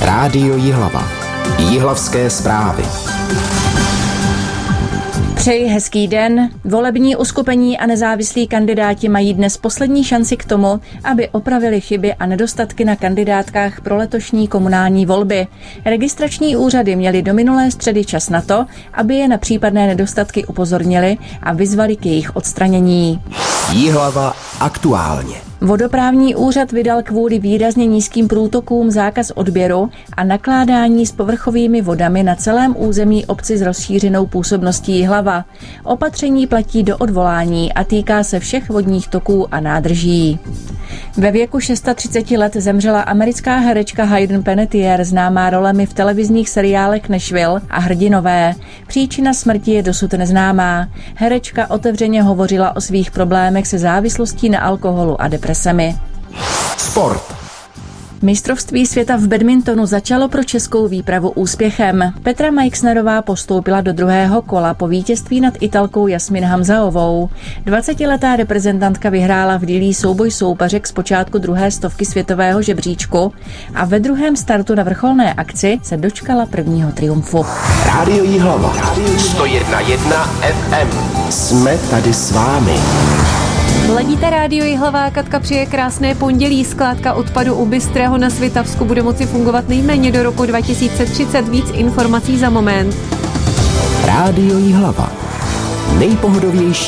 Rádio Jihlava. Jihlavské zprávy. Přeji hezký den. Volební uskupení a nezávislí kandidáti mají dnes poslední šanci k tomu, aby opravili chyby a nedostatky na kandidátkách pro letošní komunální volby. Registrační úřady měly do minulé středy čas na to, aby je na případné nedostatky upozornili a vyzvali k jejich odstranění. Jihlava aktuálně. Vodoprávní úřad vydal kvůli výrazně nízkým průtokům zákaz odběru a nakládání s povrchovými vodami na celém území obci s rozšířenou působností Jihlava. Opatření platí do odvolání a týká se všech vodních toků a nádrží. Ve věku 630 let zemřela americká herečka Hayden Panettiere, známá rolemi v televizních seriálech Nashville a Hrdinové. Příčina smrti je dosud neznámá. Herečka otevřeně hovořila o svých problémech se závislostí na alkoholu a depresemi. Sport. Mistrovství světa v badmintonu začalo pro českou výpravu úspěchem. Petra Majksnerová postoupila do druhého kola po vítězství nad Italkou Jasmin Hamzaovou. 20letá reprezentantka vyhrála v dýlí souboj soupeřek z počátku druhé stovky světového žebříčku a ve druhém startu na vrcholné akci se dočkala prvního triumfu. Rádio Jihlava. 101,1 FM. Jsme tady s vámi. Ladíte Rádio Jihlava, Katka přeje krásné pondělí. Skládka odpadu u Bystrého na Svitavsku bude moci fungovat nejméně do roku 2030. Víc informací za moment. Rádio Jihlava. Nejpohodovější